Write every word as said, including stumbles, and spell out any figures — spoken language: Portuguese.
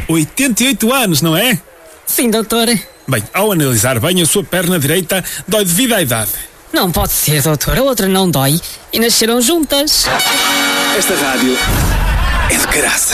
oitenta e oito anos, não é? Sim, doutor. Bem, ao analisar bem, a sua perna direita dói devido à idade. Não pode ser, doutor. A outra não dói. E nasceram juntas. Esta rádio é de graça.